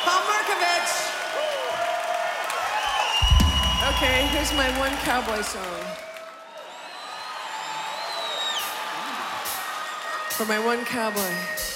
Paul Markovich. Okay, here's my one cowboy song. For my one cowboy.